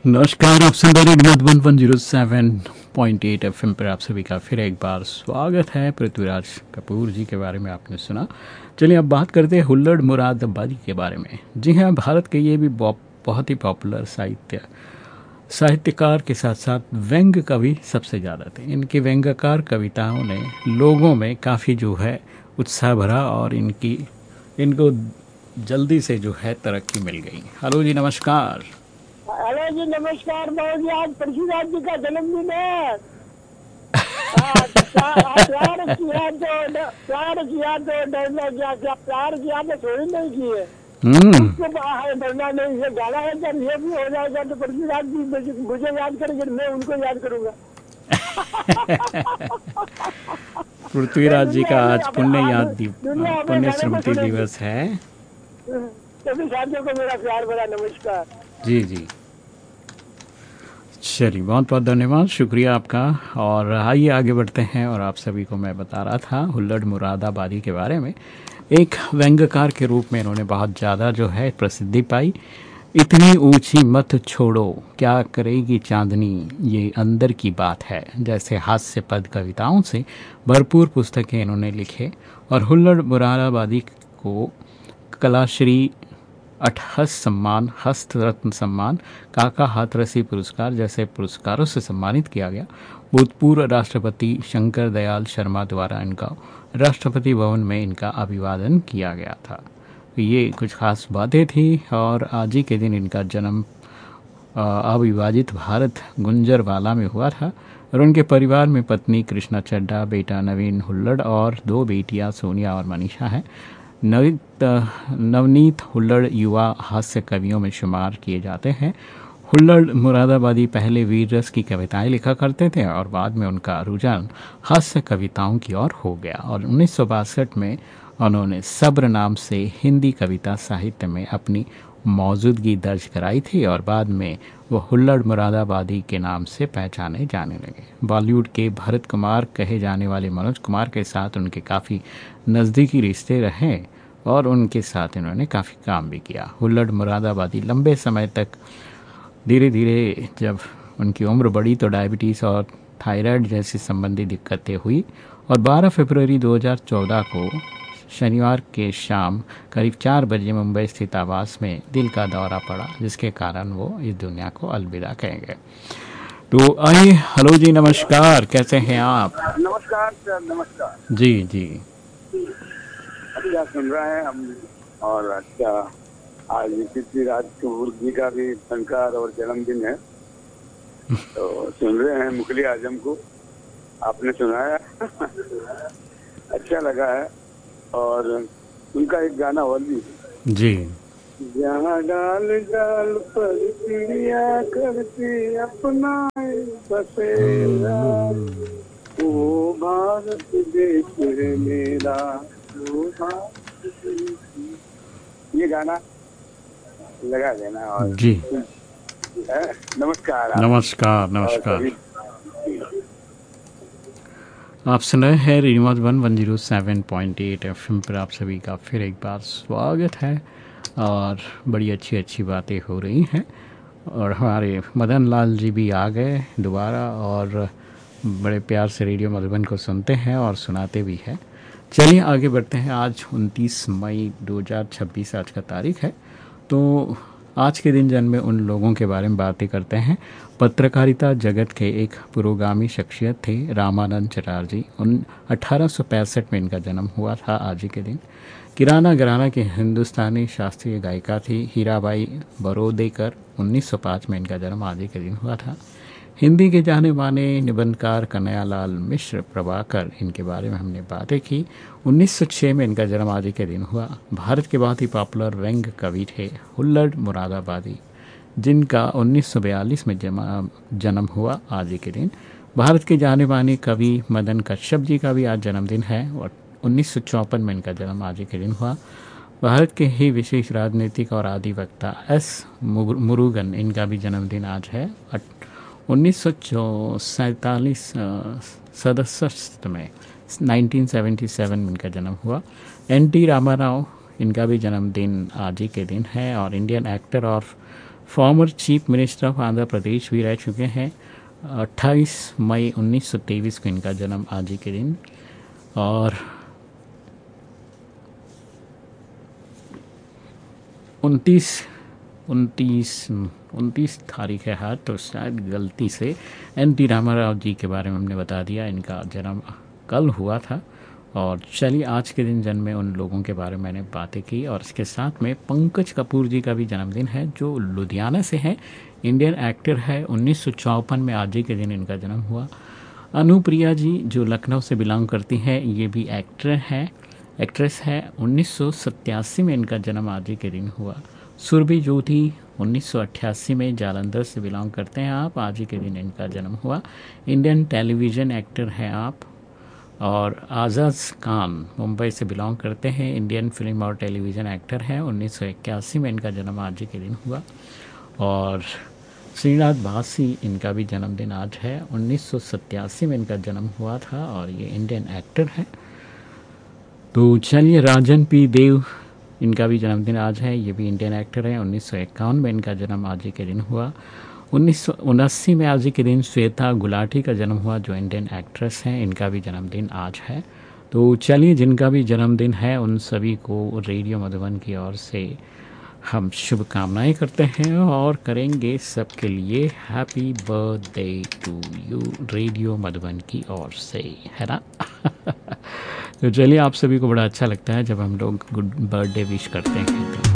नमस्कार, आप सुन रहे हैं मधुबन 107.8 एफएम पर। आप सभी का फिर एक बार स्वागत है। पृथ्वीराज कपूर जी के बारे में आपने सुना। चलिए अब बात करते हैं हुल्लड़ मुरादाबादी के बारे में। जी हाँ, भारत के ये भी बहुत ही पॉपुलर साहित्यकार के साथ साथ व्यंग्य कवि सबसे ज़्यादा थे। इनकी व्यंग्यकार कविताओं ने लोगों में काफ़ी जो है उत्साह भरा और इनको जल्दी से जो है तरक्की मिल गई। हेलो जी, नमस्कार। हेलो जी, नमस्कार बाबू जी। आज पृथ्वीराज जी का जन्मदिन है। प्यार किया तो डरना क्या, क्या प्यार किया तो थोड़ी नहीं किए। उसको डरना नहीं है। गाना है, जब ये भी हो जाएगा तो पृथ्वीराज जी मुझे याद करेंगे, मैं उनको याद करूंगा। पृथ्वीराज जी का आज दुनिया में पुण्य गाने को स्मृति सुनेंगे। दिवस है। सभी साथियों को मेरा प्यार भरा नमस्कार। जी जी, चलिए बहुत बहुत धन्यवाद, शुक्रिया आपका। और आइए आगे बढ़ते हैं। और आप सभी को मैं बता रहा था हुल्लड़ मुरादाबादी के बारे में। एक व्यंग्यकार के रूप में इन्होंने बहुत ज़्यादा जो है प्रसिद्धि पाई। इतनी ऊंची मत छोड़ो, क्या करेगी चांदनी, ये अंदर की बात है, जैसे हास्य पद कविताओं से भरपूर पुस्तकें इन्होंने लिखे। और हुल्लड़ मुरादाबादी को कलाश्री, अटहस सम्मान, हस्त रत्न सम्मान, काका हाथरसी पुरस्कार जैसे पुरस्कारों से सम्मानित किया गया। भूतपूर्व राष्ट्रपति शंकर दयाल शर्मा द्वारा इनका राष्ट्रपति भवन में इनका अभिवादन किया गया था। ये कुछ खास बातें थी। और आज ही के दिन इनका जन्म अविभाजित भारत गुंजरवाला में हुआ था। और उनके परिवार में पत्नी कृष्णा चड्ढा, बेटा नवीन हुल्लड़ और दो बेटियां सोनिया और मनीषा हैं। नवनीत हुल्लड़ युवा हास्य कवियों में शुमार किए जाते हैं। हुल्लड़ मुरादाबादी पहले वीर रस की कविताएं लिखा करते थे और बाद में उनका रुझान हास्य कविताओं की ओर हो गया। और 1962 में उन्होंने सब्र नाम से हिंदी कविता साहित्य में अपनी मौजूदगी दर्ज कराई थी। और बाद में वो हुल्लड़ मुरादाबादी के नाम से पहचाने जाने लगे। बॉलीवुड के भरत कुमार कहे जाने वाले मनोज कुमार के साथ उनके काफ़ी नज़दीकी रिश्ते रहे और उनके साथ इन्होंने काफ़ी काम भी किया। हुल्लड़ मुरादाबादी लंबे समय तक धीरे धीरे जब उनकी उम्र बढ़ी तो डायबिटीज़ और थायराइड जैसी संबंधी दिक्कतें हुई। और 12 फरवरी 2014 को शनिवार के शाम करीब 4 बजे मुंबई स्थित आवास में दिल का दौरा पड़ा, जिसके कारण वो इस दुनिया को अलविदा कह गए। तो आइए, हेलो जी, नमस्कार, कैसे हैं आप? नमस्कार सर, नमस्कार जी जी। अच्छा सुन रहे हैं हम। और अच्छा, आज पृथ्वीराज कपूर जी का भी संस्कार और जन्मदिन है, तो सुन रहे हैं मुगले आजम को आपने सुनाया। अच्छा लगा है। और उनका एक गाना और भी जी। जहाँ डाल डाल पर चिड़िया करती अपना बसेरा, वो भारत देश है मेरा, वो भारत देश। ये गाना लगा देना। और जी, नमस्कार। नमस्कार नमस्कार। आप सुन रहे हैं रेडियो मधुबन 107.8 एफएम पर। आप सभी का फिर एक बार स्वागत है। और बड़ी अच्छी अच्छी बातें हो रही हैं। और हमारे मदन लाल जी भी आ गए दोबारा और बड़े प्यार से रेडियो मधुबन को सुनते हैं और सुनाते भी हैं। चलिए आगे बढ़ते हैं। आज 29 मई 2026 आज का तारीख है। तो आज के दिन जन्मे उन लोगों के बारे में बातें करते हैं। पत्रकारिता जगत के एक पुरोगामी शख्सियत थे रामानंद चटर्जी। 1865 में इनका जन्म हुआ था आज ही के दिन। किराना घराना की हिंदुस्तानी शास्त्रीय गायिका थी हीराबाई बरोदेकर। 1905 में इनका जन्म आज ही के दिन हुआ था। हिंदी के जाने माने निबंधकार कन्हैयालाल मिश्र प्रभाकर, इनके बारे में हमने बातें की। 1906 में इनका जन्म आज ही के दिन हुआ। भारत के बहुत ही पॉपुलर व्यंग्य कवि थे हुल्लड़ मुरादाबादी, जिनका 1942 में जन्म हुआ आज ही के दिन। भारत के जाने माने कवि मदन कश्यप जी का भी आज जन्मदिन है और 1954 में इनका जन्म आज ही के दिन हुआ। भारत के ही विशेष राजनीतिक और आदिवक्ता एस मुरुगन, इनका भी जन्मदिन आज है। 1947 सदस्य में 1977 में इनका जन्म हुआ। एन टी रामाराव, इनका भी जन्मदिन आज ही के दिन है। और इंडियन एक्टर और former chief minister of Andhra Pradesh भी रह चुके हैं। 28 मई 1923 को इनका जन्म आज ही के दिन। और 29 तारीख है हाथ, तो शायद गलती से एन.टी. रामाराव जी के बारे में हमने बता दिया। इनका जन्म कल हुआ था। और चलिए आज के दिन जन्मे उन लोगों के बारे में मैंने बातें की। और इसके साथ में पंकज कपूर जी का भी जन्मदिन है, जो लुधियाना से है, इंडियन एक्टर है। 1954 में आज ही के दिन इनका जन्म हुआ। अनुप्रिया जी जो लखनऊ से बिलोंग करती हैं, ये भी एक्ट्रेस है। 1987 में इनका जन्म आज ही के दिन हुआ। सुरभि ज्योति 1988 में जालंधर से बिलोंग करते हैं आप, आज ही के दिन इनका जन्म हुआ। इंडियन टेलीविज़न एक्टर हैं आप। और आज़ाद खान मुंबई से बिलोंग करते हैं, इंडियन फिल्म और टेलीविज़न एक्टर हैं। 1981 में इनका जन्म आज ही के दिन हुआ। और श्रीनाथ बासी, इनका भी जन्मदिन आज है। 1987 में इनका जन्म हुआ था और ये इंडियन एक्टर हैं। तो चलिए राजन पी देव, इनका भी जन्मदिन आज है, ये भी इंडियन एक्टर हैं। 1951 में इनका जन्म आज ही के दिन हुआ। 1979 में आज ही के दिन श्वेता गुलाटी का जन्म हुआ, जो इंडियन एक्ट्रेस हैं, इनका भी जन्मदिन आज है। तो चलिए जिनका भी जन्मदिन है उन सभी को रेडियो मधुबन की ओर से हम शुभकामनाएं करते हैं और करेंगे सबके लिए happy birthday to you radio Madhuban की ओर से, है ना। तो चलिए आप सभी को बड़ा अच्छा लगता है जब हम लोग गुड बर्थडे विश करते हैं।